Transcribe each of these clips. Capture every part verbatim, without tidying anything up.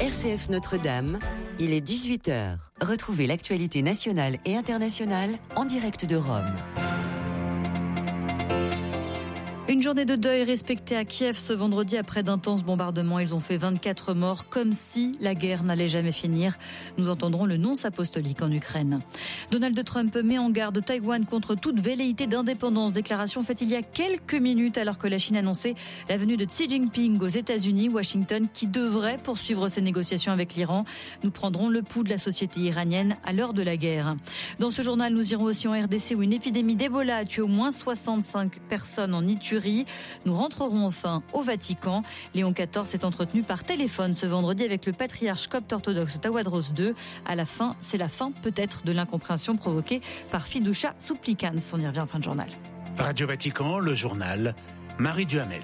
R C F Notre-Dame, il est dix-huit heures. Retrouvez l'actualité nationale et internationale en direct de Rome. Une journée de deuil respectée à Kiev ce vendredi après d'intenses bombardements. Ils ont fait vingt-quatre morts, comme si la guerre n'allait jamais finir. Nous entendrons le nonce apostolique en Ukraine. Donald Trump met en garde Taïwan contre toute velléité d'indépendance. Déclaration faite il y a quelques minutes alors que la Chine annonçait la venue de Xi Jinping aux États-Unis. Washington qui devrait poursuivre ses négociations avec l'Iran. Nous prendrons le pouls de la société iranienne à l'heure de la guerre. Dans ce journal, nous irons aussi en R D C où une épidémie d'Ebola a tué au moins soixante-cinq personnes en Iturie. Nous rentrerons enfin au Vatican. Léon quatorze s'est entretenu par téléphone ce vendredi avec le patriarche copte orthodoxe Tawadros deux. À la fin, c'est la fin peut-être de l'incompréhension provoquée par Fiducia Supplicans. On y revient en fin de journal. Radio Vatican, le journal, Marie Duhamel.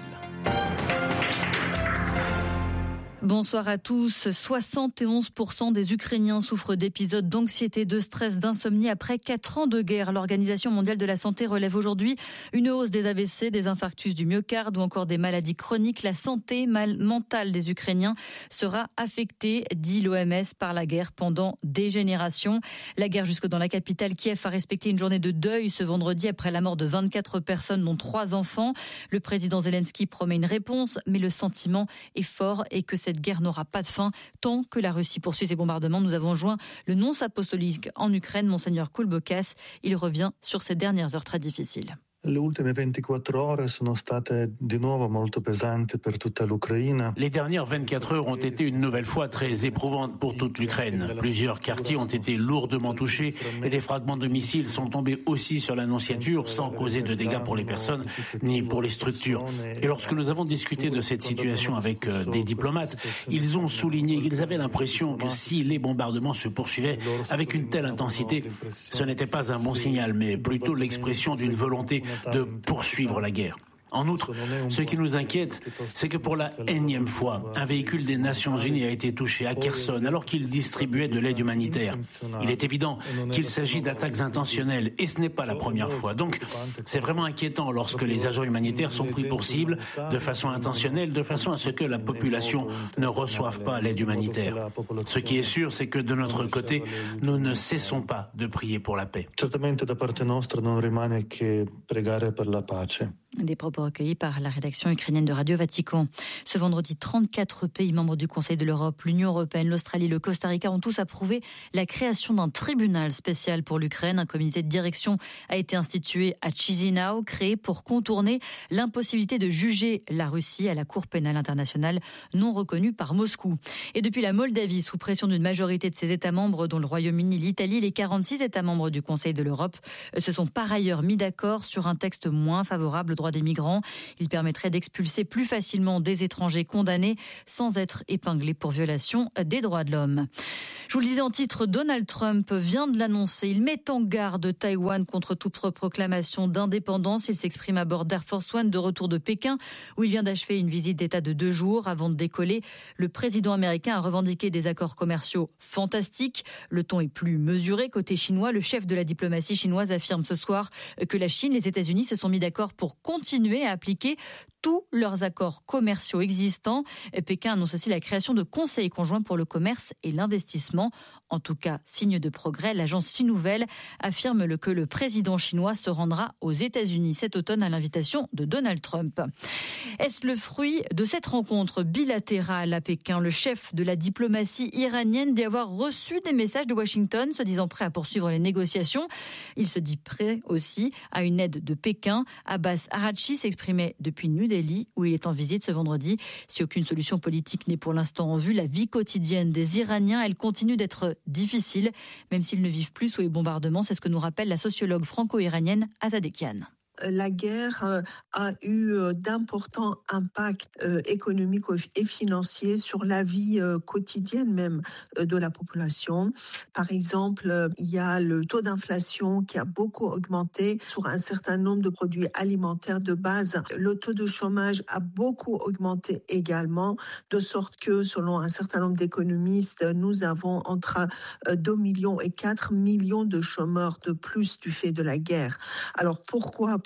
Bonsoir à tous. soixante et onze pour cent des Ukrainiens souffrent d'épisodes d'anxiété, de stress, d'insomnie après quatre ans de guerre. L'Organisation mondiale de la santé relève aujourd'hui une hausse des A V C, des infarctus du myocarde ou encore des maladies chroniques. La santé mentale des Ukrainiens sera affectée, dit l'O M S, par la guerre pendant des générations. La guerre jusque dans la capitale, Kiev, a respecté une journée de deuil ce vendredi après la mort de vingt-quatre personnes, dont trois enfants. Le président Zelensky promet une réponse, mais le sentiment est fort et que cette guerre n'aura pas de fin tant que la Russie poursuit ses bombardements. Nous avons joint le nonce apostolique en Ukraine, Monseigneur Kulbokas. Il revient sur ces dernières heures très difficiles. Le ultime ventiquattro ore sono state di nuovo molto pesanti per tutta l'Ucraina. Les dernières vingt-quatre heures ont été une nouvelle fois très éprouvantes pour toute l'Ukraine. Plusieurs quartiers ont été lourdement touchés et des fragments de missiles sont tombés aussi sur l'Annonciature sans causer de dégâts pour les personnes ni pour les structures. Et lorsque nous avons discuté de cette situation avec des diplomates, ils ont souligné qu'ils avaient l'impression que si les bombardements se poursuivaient avec une telle intensité, ce n'était pas un bon signal, mais plutôt l'expression d'une volonté de poursuivre la guerre. En outre, ce qui nous inquiète, c'est que pour la énième fois, un véhicule des Nations Unies a été touché à Kherson alors qu'il distribuait de l'aide humanitaire. Il est évident qu'il s'agit d'attaques intentionnelles et ce n'est pas la première fois. Donc, c'est vraiment inquiétant lorsque les agents humanitaires sont pris pour cible de façon intentionnelle, de façon à ce que la population ne reçoive pas l'aide humanitaire. Ce qui est sûr, c'est que de notre côté, nous ne cessons pas de prier pour la paix. Certamente da parte nostra non rimane che pregare per la pace. Des propos recueillis par la rédaction ukrainienne de Radio Vatican. Ce vendredi, trente-quatre pays membres du Conseil de l'Europe, l'Union européenne, l'Australie, le Costa Rica ont tous approuvé la création d'un tribunal spécial pour l'Ukraine. Un comité de direction a été institué à Chisinau, créé pour contourner l'impossibilité de juger la Russie à la Cour pénale internationale non reconnue par Moscou. Et depuis la Moldavie, sous pression d'une majorité de ses États membres, dont le Royaume-Uni, l'Italie, les quarante-six États membres du Conseil de l'Europe se sont par ailleurs mis d'accord sur un texte moins favorable droits des migrants. Il permettrait d'expulser plus facilement des étrangers condamnés sans être épinglés pour violation des droits de l'homme. Je vous le disais en titre, Donald Trump vient de l'annoncer. Il met en garde Taïwan contre toute proclamation d'indépendance. Il s'exprime à bord d'Air Force One de retour de Pékin où il vient d'achever une visite d'État de deux jours. Avant de décoller, le président américain a revendiqué des accords commerciaux fantastiques. Le ton est plus mesuré. Côté chinois, le chef de la diplomatie chinoise affirme ce soir que la Chine et les États-Unis se sont mis d'accord pour continuer à appliquer tous leurs accords commerciaux existants. Pékin annonce aussi la création de conseils conjoints pour le commerce et l'investissement. En tout cas, signe de progrès, l'agence Sinouvelle affirme que le président chinois se rendra aux États-Unis cet automne à l'invitation de Donald Trump. Est-ce le fruit de cette rencontre bilatérale à Pékin? Le chef de la diplomatie iranienne dit avoir reçu des messages de Washington se disant prêt à poursuivre les négociations. Il se dit prêt aussi à une aide de Pékin. Abbas Araghchi s'exprimait depuis New Delhi où il est en visite ce vendredi. Si aucune solution politique n'est pour l'instant en vue, la vie quotidienne des Iraniens, elle continue d'être difficile, même s'ils ne vivent plus sous les bombardements. C'est ce que nous rappelle la sociologue franco-iranienne Azadekian. La guerre a eu d'importants impacts économiques et financiers sur la vie quotidienne même de la population. Par exemple, il y a le taux d'inflation qui a beaucoup augmenté sur un certain nombre de produits alimentaires de base. Le taux de chômage a beaucoup augmenté également, de sorte que, selon un certain nombre d'économistes, nous avons entre deux millions et quatre millions de chômeurs de plus du fait de la guerre. Alors pourquoi ?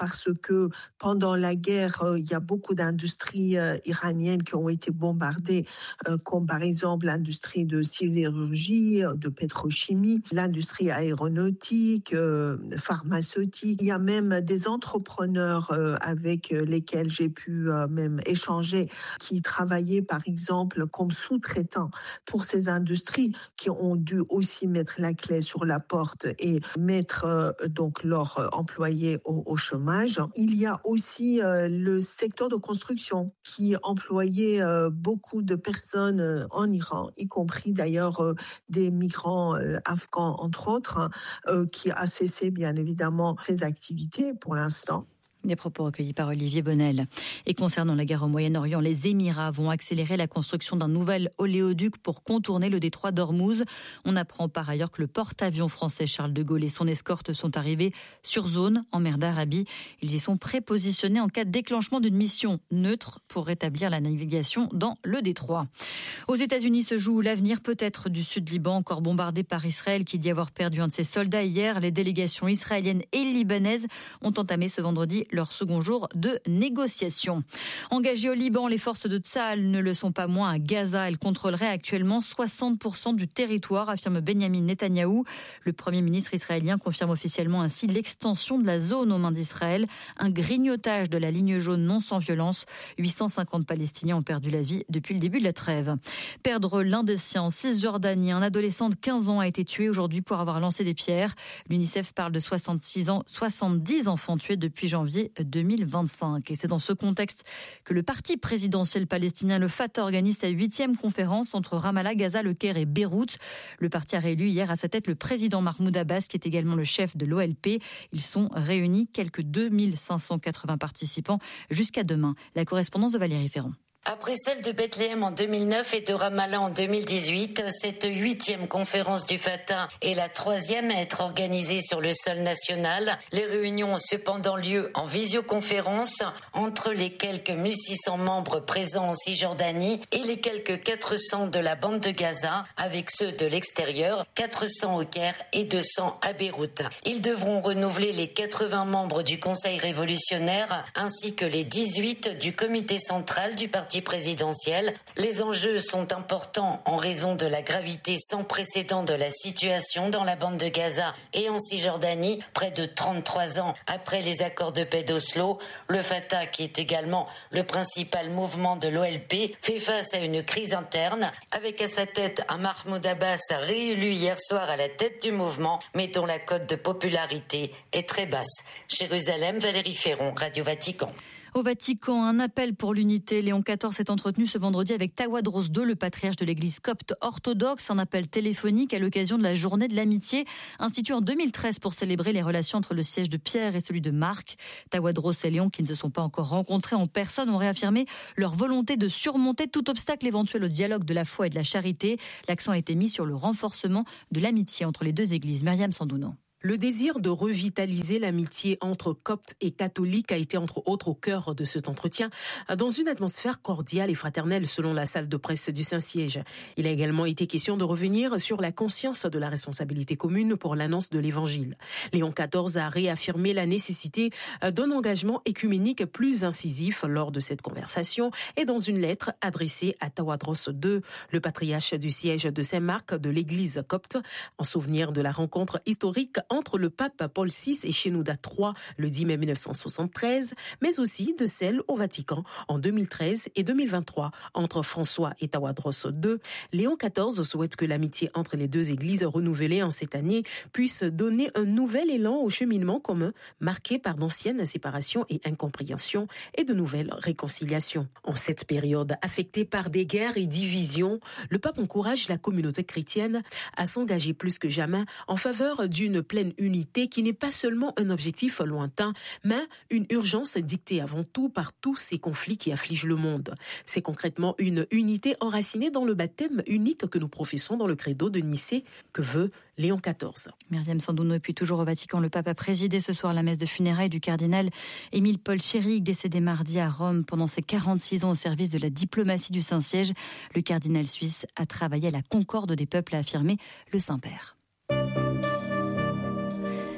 parce que pendant la guerre, euh, il y a beaucoup d'industries euh, iraniennes qui ont été bombardées, euh, comme par exemple l'industrie de sidérurgie, de pétrochimie, l'industrie aéronautique, euh, pharmaceutique. Il y a même des entrepreneurs euh, avec lesquels j'ai pu euh, même échanger, qui travaillaient par exemple comme sous-traitants pour ces industries, qui ont dû aussi mettre la clé sur la porte et mettre euh, donc leurs employés au, au chômage. Il y a aussi euh, le secteur de construction qui employait euh, beaucoup de personnes euh, en Iran, y compris d'ailleurs euh, des migrants euh, afghans entre autres, euh, qui a cessé bien évidemment ses activités pour l'instant. Des propos recueillis par Olivier Bonnel. Et concernant la guerre au Moyen-Orient, les Émirats vont accélérer la construction d'un nouvel oléoduc pour contourner le détroit d'Ormuz. On apprend par ailleurs que le porte-avions français Charles de Gaulle et son escorte sont arrivés sur zone en mer d'Arabie. Ils y sont prépositionnés en cas de déclenchement d'une mission neutre pour rétablir la navigation dans le détroit. Aux États-Unis se joue l'avenir peut-être du Sud-Liban, encore bombardé par Israël qui dit avoir perdu un de ses soldats hier. Les délégations israéliennes et libanaises ont entamé ce vendredi leur second jour de négociation. Engagées au Liban, les forces de Tsahal ne le sont pas moins à Gaza. Elles contrôleraient actuellement soixante pour cent du territoire, affirme Benyamin Netanyahou. Le Premier ministre israélien confirme officiellement ainsi l'extension de la zone aux mains d'Israël. Un grignotage de la ligne jaune non sans violence. huit cent cinquante Palestiniens ont perdu la vie depuis le début de la trêve. Perdre l'un des siens en Cisjordanie. Un adolescent de quinze ans a été tué aujourd'hui pour avoir lancé des pierres. L'UNICEF parle de soixante-six ans, soixante-dix enfants tués depuis janvier deux mille vingt-cinq. Et c'est dans ce contexte que le parti présidentiel palestinien, le Fatah, organise sa huitième conférence entre Ramallah, Gaza, Le Caire et Beyrouth. Le parti a réélu hier à sa tête le président Mahmoud Abbas, qui est également le chef de l'O L P. Ils sont réunis, quelques deux mille cinq cent quatre-vingts participants jusqu'à demain. La correspondance de Valérie Ferron. Après celle de Bethléem en deux mille neuf et de Ramallah en deux mille dix-huit, cette huitième conférence du Fatah est la troisième à être organisée sur le sol national. Les réunions ont cependant lieu en visioconférence entre les quelques mille six cents membres présents en Cisjordanie et les quelques quatre cents de la bande de Gaza, avec ceux de l'extérieur, quatre cents au Caire et deux cents à Beyrouth. Ils devront renouveler les quatre-vingts membres du Conseil révolutionnaire ainsi que les dix-huit du comité central du parti présidentiel. Les enjeux sont importants en raison de la gravité sans précédent de la situation dans la bande de Gaza et en Cisjordanie, près de trente-trois ans après les accords de paix d'Oslo. Le Fatah, qui est également le principal mouvement de l'O L P, fait face à une crise interne, avec à sa tête un Mahmoud Abbas réélu hier soir à la tête du mouvement, mais dont la cote de popularité est très basse. Jérusalem, Valérie Ferron, Radio Vatican. Au Vatican, un appel pour l'unité. Léon quatorze s'est entretenu ce vendredi avec Tawadros deux, le patriarche de l'église copte orthodoxe. Un appel téléphonique à l'occasion de la journée de l'amitié, instituée en deux mille treize pour célébrer les relations entre le siège de Pierre et celui de Marc. Tawadros et Léon, qui ne se sont pas encore rencontrés en personne, ont réaffirmé leur volonté de surmonter tout obstacle éventuel au dialogue de la foi et de la charité. L'accent a été mis sur le renforcement de l'amitié entre les deux églises. Myriam Sandouno. Le désir de revitaliser l'amitié entre coptes et catholiques a été entre autres au cœur de cet entretien, dans une atmosphère cordiale et fraternelle selon la salle de presse du Saint-Siège. Il a également été question de revenir sur la conscience de la responsabilité commune pour l'annonce de l'Évangile. Léon quatorze a réaffirmé la nécessité d'un engagement écuménique plus incisif lors de cette conversation et dans une lettre adressée à Tawadros deux, le patriarche du siège de Saint-Marc de l'église copte, en souvenir de la rencontre historique entre le pape Paul six et Shenouda trois le dix mai mille neuf cent soixante-treize, mais aussi de celle au Vatican en deux mille treize et deux mille vingt-trois entre François et Tawadros deux. Léon quatorze souhaite que l'amitié entre les deux églises renouvelée en cette année puisse donner un nouvel élan au cheminement commun marqué par d'anciennes séparations et incompréhensions et de nouvelles réconciliations. En cette période affectée par des guerres et divisions, le pape encourage la communauté chrétienne à s'engager plus que jamais en faveur d'une pleine unité qui n'est pas seulement un objectif lointain, mais une urgence dictée avant tout par tous ces conflits qui affligent le monde. C'est concrètement une unité enracinée dans le baptême unique que nous professons dans le credo de Nicée que veut Léon quatorze. Myriam Sandouno, et puis toujours au Vatican, le pape a présidé ce soir la messe de funérailles du cardinal Émile Paul Chérig, décédé mardi à Rome pendant ses quarante-six ans au service de la diplomatie du Saint-Siège. Le cardinal suisse a travaillé à la concorde des peuples, a affirmé le Saint-Père.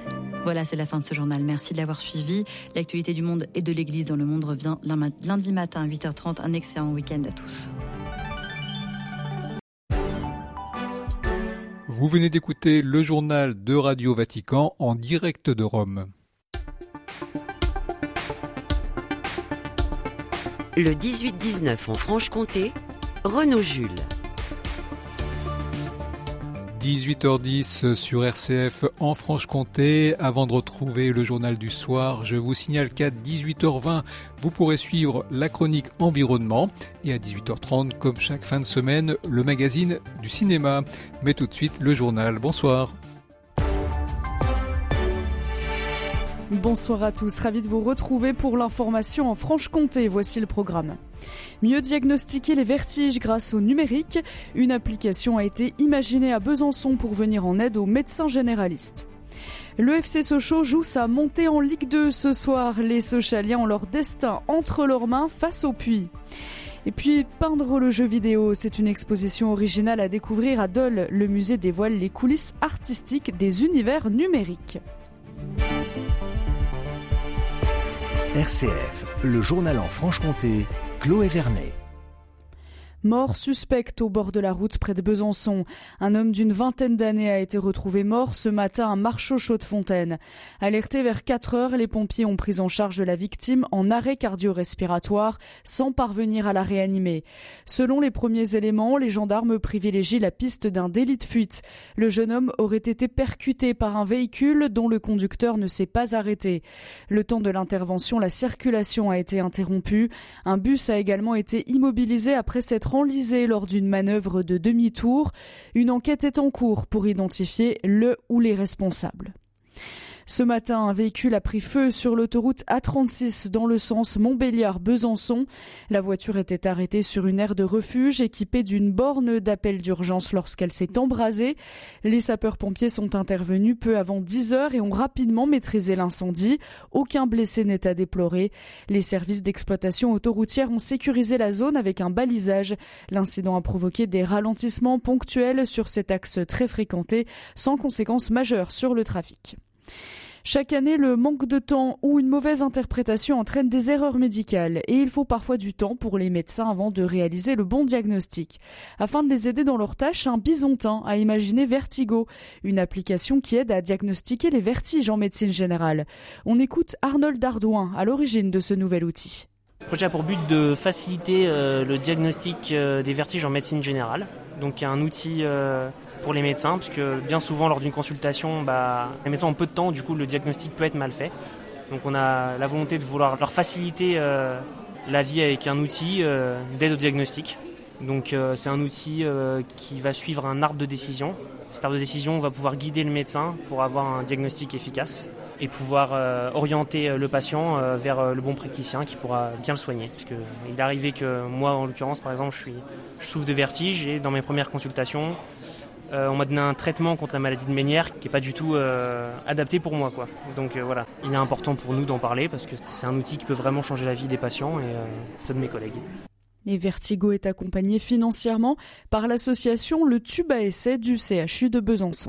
Voilà, c'est la fin de ce journal. Merci de l'avoir suivi. L'actualité du monde et de l'Église dans le monde revient lundi matin à huit heures trente. Un excellent week-end à tous. Vous venez d'écouter le journal de Radio Vatican en direct de Rome. Le dix-huit dix-neuf en Franche-Comté, Renaud Jules. dix-huit heures dix sur R C F en Franche-Comté. Avant de retrouver le journal du soir, je vous signale qu'à dix-huit heures vingt, vous pourrez suivre la chronique environnement et à dix-huit heures trente, comme chaque fin de semaine, le magazine du cinéma. Mais tout de suite, le journal. Bonsoir. Bonsoir à tous, ravi de vous retrouver pour l'information en Franche-Comté. Voici le programme. Mieux diagnostiquer les vertiges grâce au numérique. Une application a été imaginée à Besançon pour venir en aide aux médecins généralistes. Le F C Sochaux joue sa montée en Ligue deux ce soir. Les Sochaliens ont leur destin entre leurs mains face au Puy. Et puis, peindre le jeu vidéo, c'est une exposition originale à découvrir à Dole. Le musée dévoile les coulisses artistiques des univers numériques. R C F, le journal en Franche-Comté, Chloé Vernet. Mort suspecte au bord de la route près de Besançon. Un homme d'une vingtaine d'années a été retrouvé mort ce matin à Marchaux-Chaudefontaine. Alertés vers quatre heures, les pompiers ont pris en charge la victime en arrêt cardio-respiratoire sans parvenir à la réanimer. Selon les premiers éléments, les gendarmes privilégient la piste d'un délit de fuite. Le jeune homme aurait été percuté par un véhicule dont le conducteur ne s'est pas arrêté. Le temps de l'intervention, la circulation a été interrompue. Un bus a également été immobilisé après s'être enlisé lors d'une manœuvre de demi-tour. Une enquête est en cours pour identifier le ou les responsables. Ce matin, un véhicule a pris feu sur l'autoroute A trente-six dans le sens Montbéliard-Besançon. La voiture était arrêtée sur une aire de refuge équipée d'une borne d'appel d'urgence lorsqu'elle s'est embrasée. Les sapeurs-pompiers sont intervenus peu avant dix heures et ont rapidement maîtrisé l'incendie. Aucun blessé n'est à déplorer. Les services d'exploitation autoroutière ont sécurisé la zone avec un balisage. L'incident a provoqué des ralentissements ponctuels sur cet axe très fréquenté, sans conséquences majeures sur le trafic. Chaque année, le manque de temps ou une mauvaise interprétation entraîne des erreurs médicales et il faut parfois du temps pour les médecins avant de réaliser le bon diagnostic. Afin de les aider dans leurs tâches, un bisontin a imaginé Vertigo, une application qui aide à diagnostiquer les vertiges en médecine générale. On écoute Arnold Ardouin à l'origine de ce nouvel outil. Le projet a pour but de faciliter euh, le diagnostic euh, des vertiges en médecine générale. Donc il y a un outil euh, pour les médecins, parce que bien souvent lors d'une consultation, bah, les médecins ont peu de temps, du coup le diagnostic peut être mal fait. Donc on a la volonté de vouloir leur faciliter euh, la vie avec un outil euh, d'aide au diagnostic. Donc euh, c'est un outil euh, qui va suivre un arbre de décision. Cet arbre de décision va pouvoir guider le médecin pour avoir un diagnostic efficace et pouvoir euh, orienter le patient euh, vers euh, le bon praticien qui pourra bien le soigner. Parce que il est arrivé que moi, en l'occurrence, par exemple, je, suis, je souffre de vertige et dans mes premières consultations, euh, on m'a donné un traitement contre la maladie de Ménière qui n'est pas du tout euh, adapté pour moi, quoi. Donc euh, voilà, il est important pour nous d'en parler parce que c'est un outil qui peut vraiment changer la vie des patients et euh, ceux de mes collègues. Et Vertigo est accompagné financièrement par l'association Le Tube à Essai du C H U de Besançon.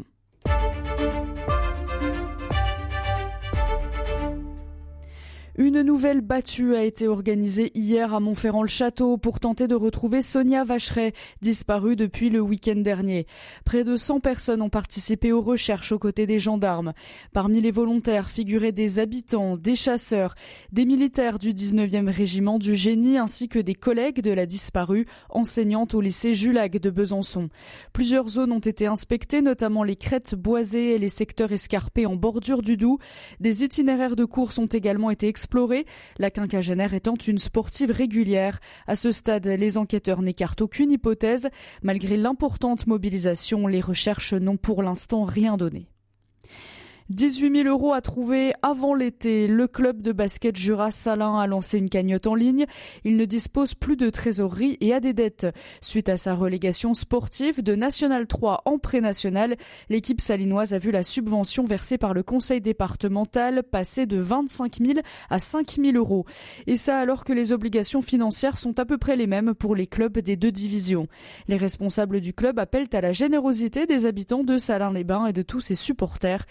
Une nouvelle battue a été organisée hier à Montferrand-le-Château pour tenter de retrouver Sonia Vacheret, disparue depuis le week-end dernier. Près de cent personnes ont participé aux recherches aux côtés des gendarmes. Parmi les volontaires figuraient des habitants, des chasseurs, des militaires du dix-neuvième régiment du génie ainsi que des collègues de la disparue, enseignante au lycée Julac de Besançon. Plusieurs zones ont été inspectées, notamment les crêtes boisées et les secteurs escarpés en bordure du Doubs. Des itinéraires de course ont également été explorés. La quinquagénaire étant une sportive régulière. À ce stade, les enquêteurs n'écartent aucune hypothèse. Malgré l'importante mobilisation, les recherches n'ont pour l'instant rien donné. dix-huit mille euros à trouver avant l'été. Le club de basket Jura Salins a lancé une cagnotte en ligne. Il ne dispose plus de trésorerie et a des dettes. Suite à sa relégation sportive de National trois en pré-national, l'équipe salinoise a vu la subvention versée par le conseil départemental passer de vingt-cinq mille à cinq mille euros. Et ça alors que les obligations financières sont à peu près les mêmes pour les clubs des deux divisions. Les responsables du club appellent à la générosité des habitants de Salins-les-Bains et de tous ses supporters. Ils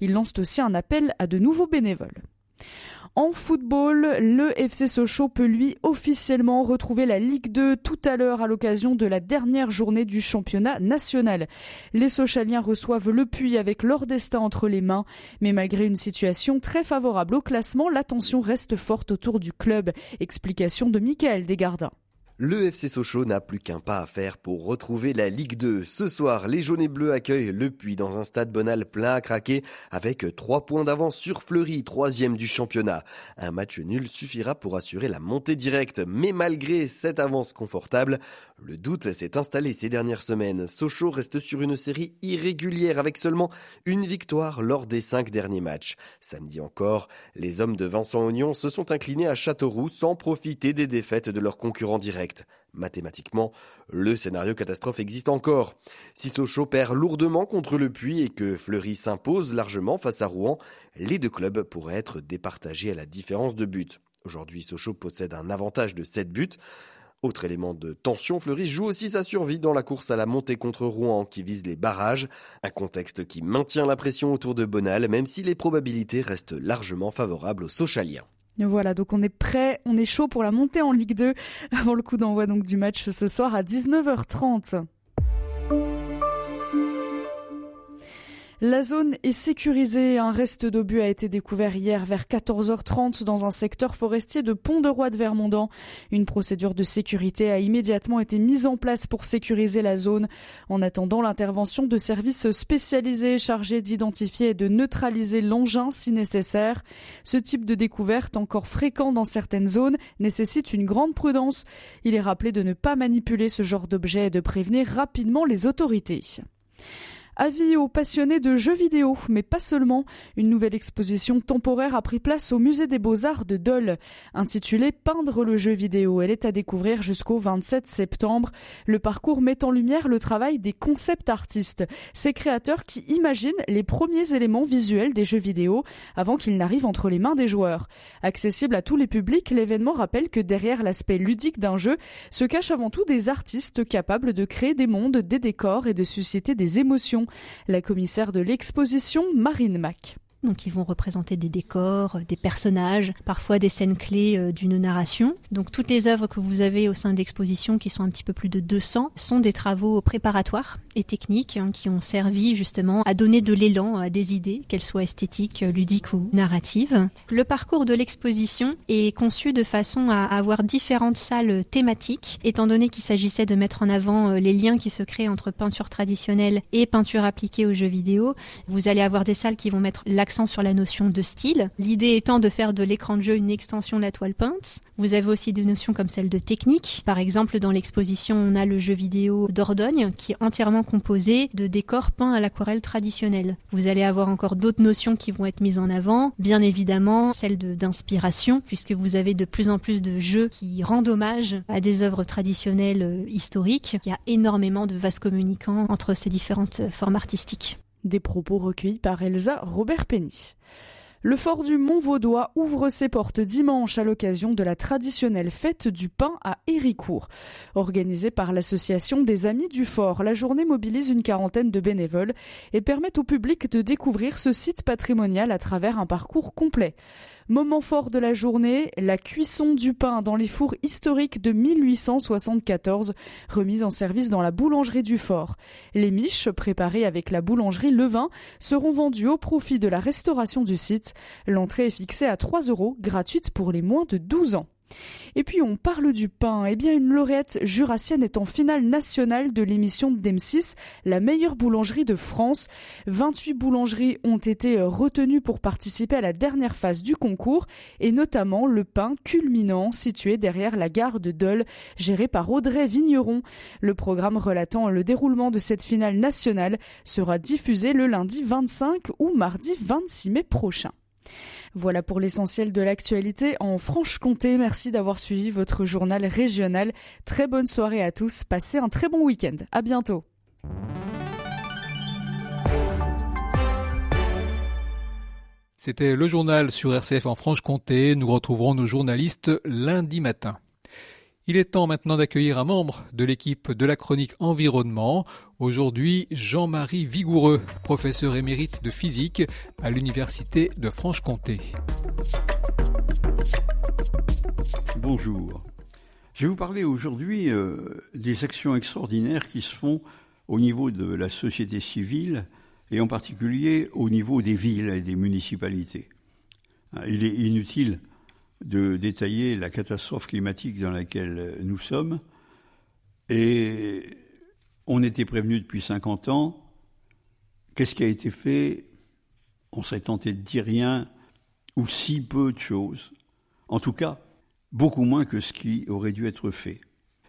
ils lancent aussi un appel à de nouveaux bénévoles. En football, le F C Sochaux peut lui officiellement retrouver la Ligue deux tout à l'heure à l'occasion de la dernière journée du championnat national. Les Sochaliens reçoivent Le Puy avec leur destin entre les mains, mais malgré une situation très favorable au classement, la tension reste forte autour du club. Explication de Michael Desgardins. Le F C Sochaux n'a plus qu'un pas à faire pour retrouver la Ligue deux. Ce soir, les jaunes et bleus accueillent Le Puy dans un stade Bonal plein à craquer avec trois points d'avance sur Fleury, troisième du championnat. Un match nul suffira pour assurer la montée directe. Mais malgré cette avance confortable, le doute s'est installé ces dernières semaines. Sochaux reste sur une série irrégulière avec seulement une victoire lors des cinq derniers matchs. Samedi encore, les hommes de Vincent Ognon se sont inclinés à Châteauroux sans profiter des défaites de leurs concurrents directs. Mathématiquement, le scénario catastrophe existe encore. Si Sochaux perd lourdement contre Le Puy et que Fleury s'impose largement face à Rouen, les deux clubs pourraient être départagés à la différence de buts. Aujourd'hui, Sochaux possède un avantage de sept buts. Autre élément de tension, Fleury joue aussi sa survie dans la course à la montée contre Rouen qui vise les barrages. Un contexte qui maintient la pression autour de Bonal, même si les probabilités restent largement favorables aux Sochaliens. Voilà, donc on est prêt, on est chaud pour la montée en Ligue deux avant le coup d'envoi donc du match ce soir à dix-neuf heures trente. La zone est sécurisée. Un reste d'obus a été découvert hier vers quatorze heures trente dans un secteur forestier de Pont-de-Roi de Vermondans. Une procédure de sécurité a immédiatement été mise en place pour sécuriser la zone. En attendant l'intervention de services spécialisés chargés d'identifier et de neutraliser l'engin si nécessaire. Ce type de découverte, encore fréquent dans certaines zones, nécessite une grande prudence. Il est rappelé de ne pas manipuler ce genre d'objet et de prévenir rapidement les autorités. Avis aux passionnés de jeux vidéo, mais pas seulement. Une nouvelle exposition temporaire a pris place au Musée des Beaux-Arts de Dole, intitulée « Peindre le jeu vidéo ». Elle est à découvrir jusqu'au vingt-sept septembre. Le parcours met en lumière le travail des concept artistes, ces créateurs qui imaginent les premiers éléments visuels des jeux vidéo avant qu'ils n'arrivent entre les mains des joueurs. Accessible à tous les publics, l'événement rappelle que derrière l'aspect ludique d'un jeu se cachent avant tout des artistes capables de créer des mondes, des décors et de susciter des émotions. La commissaire de l'exposition, Marine Mac. Donc ils vont représenter des décors, des personnages, parfois des scènes clés d'une narration. Donc toutes les œuvres que vous avez au sein de l'exposition, qui sont un petit peu plus de deux cents, sont des travaux préparatoires et techniques hein, qui ont servi justement à donner de l'élan à des idées, qu'elles soient esthétiques, ludiques ou narratives. Le parcours de l'exposition est conçu de façon à avoir différentes salles thématiques, étant donné qu'il s'agissait de mettre en avant les liens qui se créent entre peinture traditionnelle et peinture appliquée aux jeux vidéo. Vous allez avoir des salles qui vont mettre l'accent sur la notion de style, l'idée étant de faire de l'écran de jeu une extension de la toile peinte. Vous avez aussi des notions comme celle de technique. Par exemple, dans l'exposition, on a le jeu vidéo Dordogne qui est entièrement composé de décors peints à l'aquarelle traditionnelle. Vous allez avoir encore d'autres notions qui vont être mises en avant, bien évidemment celle de, d'inspiration, puisque vous avez de plus en plus de jeux qui rendent hommage à des œuvres traditionnelles euh, historiques. Il y a énormément de vases communicants entre ces différentes formes artistiques. Des propos recueillis par Elsa Robert-Penny. Le fort du Mont-Vaudois ouvre ses portes dimanche à l'occasion de la traditionnelle fête du pain à Héricourt. Organisée par l'association des Amis du Fort, la journée mobilise une quarantaine de bénévoles et permet au public de découvrir ce site patrimonial à travers un parcours complet. Moment fort de la journée, la cuisson du pain dans les fours historiques de mille huit cent soixante-quatorze, remise en service dans la boulangerie du Fort. Les miches, préparées avec la boulangerie Levin, seront vendues au profit de la restauration du site. L'entrée est fixée à trois euros, gratuite pour les moins de douze ans. Et puis on parle du pain. Eh bien une lauréate jurassienne est en finale nationale de l'émission d'M six, la meilleure boulangerie de France. vingt-huit boulangeries ont été retenues pour participer à la dernière phase du concours et notamment le pain culminant situé derrière la gare de Dole, géré par Audrey Vigneron. Le programme relatant le déroulement de cette finale nationale sera diffusé le lundi vingt-cinq ou mardi vingt-six mai prochain. Voilà pour l'essentiel de l'actualité en Franche-Comté. Merci d'avoir suivi votre journal régional. Très bonne soirée à tous. Passez un très bon week-end. À bientôt. C'était le journal sur R C F en Franche-Comté. Nous retrouverons nos journalistes lundi matin. Il est temps maintenant d'accueillir un membre de l'équipe de la chronique environnement. Aujourd'hui, Jean-Marie Vigoureux, professeur émérite de physique à l'Université de Franche-Comté. Bonjour. Je vais vous parler aujourd'hui euh, des actions extraordinaires qui se font au niveau de la société civile et en particulier au niveau des villes et des municipalités. Il est inutile de détailler la catastrophe climatique dans laquelle nous sommes. Et on était prévenu depuis cinquante ans. Qu'est-ce qui a été fait? On serait tenté de dire rien ou si peu de choses. En tout cas, beaucoup moins que ce qui aurait dû être fait.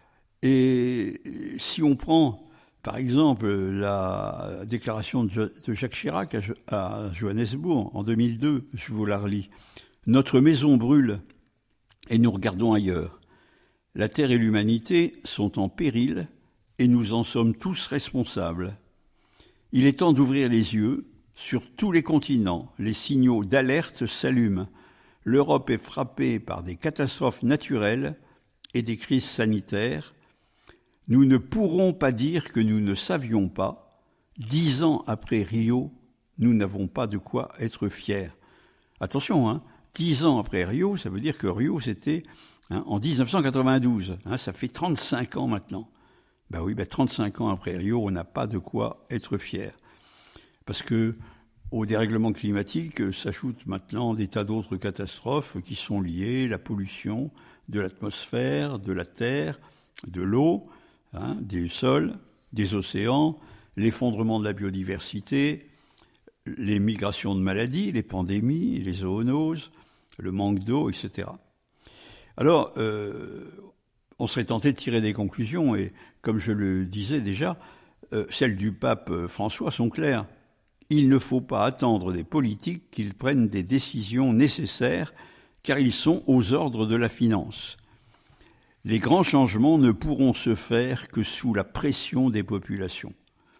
Et si on prend, par exemple, la déclaration de Jacques Chirac à Johannesburg en deux mille deux, je vous la relis. Notre maison brûle et nous regardons ailleurs. La Terre et l'humanité sont en péril et nous en sommes tous responsables. Il est temps d'ouvrir les yeux. Sur tous les continents, les signaux d'alerte s'allument. L'Europe est frappée par des catastrophes naturelles et des crises sanitaires. Nous ne pourrons pas dire que nous ne savions pas. Dix ans après Rio, nous n'avons pas de quoi être fiers. Attention, hein, dix ans après Rio, ça veut dire que Rio, c'était hein, en dix-neuf cent quatre-vingt-douze. Hein, ça fait trente-cinq ans maintenant. Ben oui, ben trente-cinq ans après Rio, on n'a pas de quoi être fiers. Parce que au dérèglement climatique s'ajoutent maintenant des tas d'autres catastrophes qui sont liées, la pollution de l'atmosphère, de la terre, de l'eau, hein, des sols, des océans, l'effondrement de la biodiversité, les migrations de maladies, les pandémies, les zoonoses, le manque d'eau, et cetera. Alors, euh, on serait tenté de tirer des conclusions, et comme je le disais déjà, euh, celles du pape François sont claires. Il ne faut pas attendre des politiques qu'ils prennent des décisions nécessaires, car ils sont aux ordres de la finance. Les grands changements ne pourront se faire que sous la pression des populations.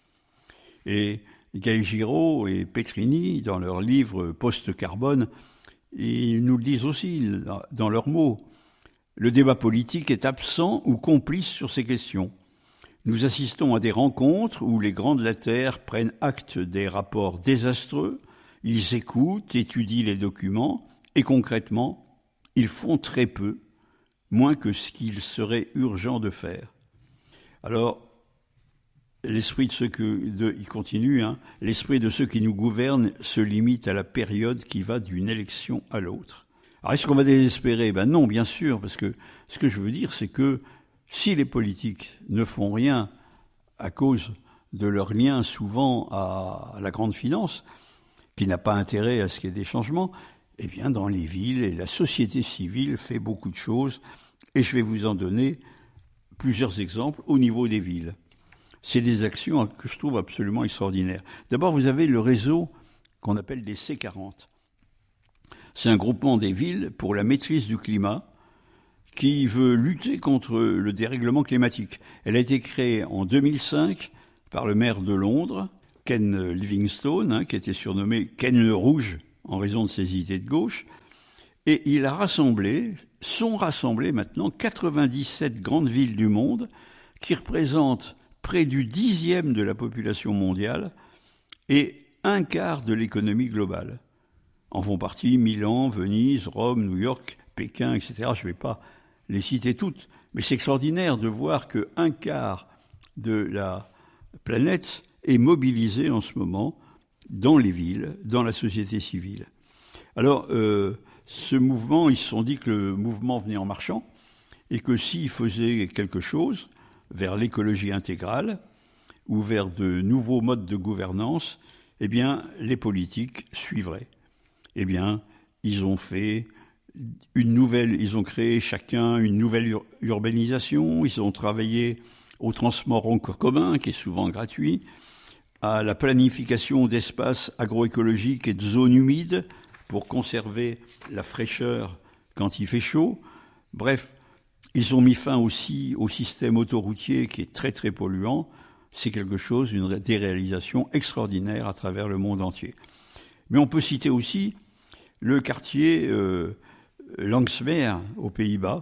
Et Gaël Giraud et Petrini, dans leur livre Post-Carbone, ils nous le disent aussi dans leurs mots. Le débat politique est absent ou complice sur ces questions. Nous assistons à des rencontres où les grands de la Terre prennent acte des rapports désastreux, ils écoutent, étudient les documents, et concrètement, ils font très peu, moins que ce qu'il serait urgent de faire. Alors, l'esprit de ceux que, de, il continue, hein, l'esprit de ceux qui nous gouvernent se limite à la période qui va d'une élection à l'autre. Alors, est-ce qu'on va désespérer? Ben non, bien sûr, parce que ce que je veux dire, c'est que si les politiques ne font rien à cause de leur lien souvent à la grande finance, qui n'a pas intérêt à ce qu'il y ait des changements, eh bien dans les villes, et la société civile fait beaucoup de choses, et je vais vous en donner plusieurs exemples au niveau des villes. C'est des actions que je trouve absolument extraordinaires. D'abord, vous avez le réseau qu'on appelle des C quarante. C'est un groupement des villes pour la maîtrise du climat, qui veut lutter contre le dérèglement climatique. Elle a été créée en deux mille cinq par le maire de Londres, Ken Livingstone, hein, qui était surnommé Ken le Rouge en raison de ses idées de gauche. Et il a rassemblé, sont rassemblées maintenant quatre-vingt-dix-sept grandes villes du monde qui représentent près du dixième de la population mondiale et un quart de l'économie globale. En font partie Milan, Venise, Rome, New York, Pékin, et cetera. Je ne vais pas les citer toutes, mais c'est extraordinaire de voir qu'un quart de la planète est mobilisé en ce moment dans les villes, dans la société civile. Alors, euh, ce mouvement, ils se sont dit que le mouvement venait en marchant et que s'il faisait quelque chose vers l'écologie intégrale ou vers de nouveaux modes de gouvernance, eh bien, les politiques suivraient. Eh bien, ils ont fait une nouvelle, ils ont créé chacun une nouvelle ur- urbanisation, ils ont travaillé au transport en commun, qui est souvent gratuit, à la planification d'espaces agroécologiques et de zones humides pour conserver la fraîcheur quand il fait chaud. Bref, ils ont mis fin aussi au système autoroutier qui est très très polluant. C'est quelque chose, une des réalisations extraordinaires à travers le monde entier. Mais on peut citer aussi le quartier euh, Lanxmeer aux Pays-Bas,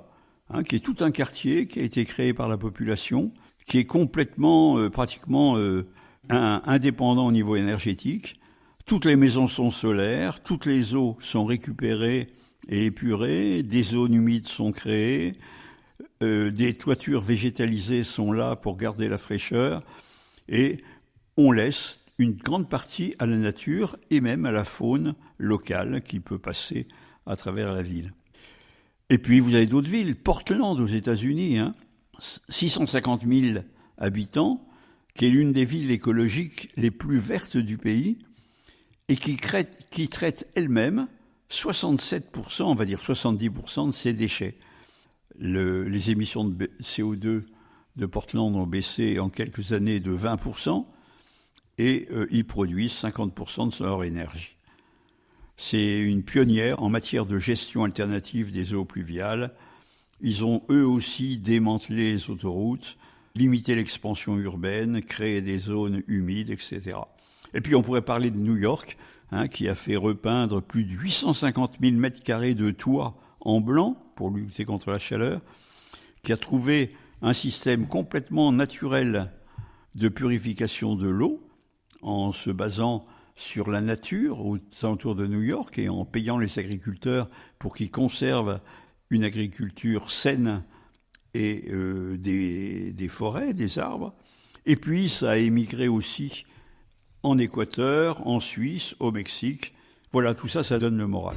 hein, qui est tout un quartier qui a été créé par la population, qui est complètement, euh, pratiquement euh, un, indépendant au niveau énergétique. Toutes les maisons sont solaires, toutes les eaux sont récupérées et épurées, des zones humides sont créées, euh, des toitures végétalisées sont là pour garder la fraîcheur, et on laisse une grande partie à la nature et même à la faune locale qui peut passer à travers la ville. Et puis vous avez d'autres villes, Portland aux États-Unis, hein, six cent cinquante mille habitants, qui est l'une des villes écologiques les plus vertes du pays et qui traite, qui traite elle-même soixante-sept pour cent, on va dire soixante-dix pour cent de ses déchets. Le, les émissions de C O deux de Portland ont baissé en quelques années de vingt pour cent et euh, ils produisent cinquante pour cent de leur énergie. C'est une pionnière en matière de gestion alternative des eaux pluviales. Ils ont eux aussi démantelé les autoroutes, limité l'expansion urbaine, créé des zones humides, et cetera. Et puis on pourrait parler de New York, hein, qui a fait repeindre plus de huit cent cinquante mille mètres carrés de toit en blanc pour lutter contre la chaleur, qui a trouvé un système complètement naturel de purification de l'eau en se basant sur la nature aux alentours de New York et en payant les agriculteurs pour qu'ils conservent une agriculture saine et euh, des, des forêts, des arbres. Et puis ça a émigré aussi en Équateur, en Suisse, au Mexique. Voilà, tout ça, ça donne le moral.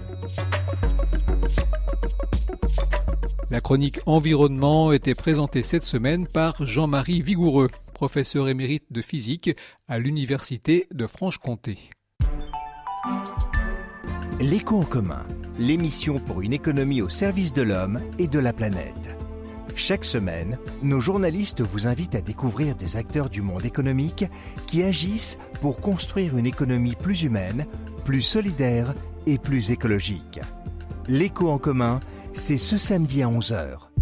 La chronique environnement était présentée cette semaine par Jean-Marie Vigoureux, professeur émérite de physique à l'Université de Franche-Comté. L'écho en commun, l'émission pour une économie au service de l'homme et de la planète. Chaque semaine, nos journalistes vous invitent à découvrir des acteurs du monde économique qui agissent pour construire une économie plus humaine, plus solidaire et plus écologique. L'écho en commun, c'est ce samedi à onze heures.